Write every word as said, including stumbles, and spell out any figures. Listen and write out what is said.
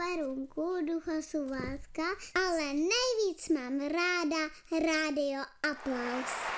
Verunku, Duchosu Vácka, ale nejvíc mám ráda Rádio Aplaus.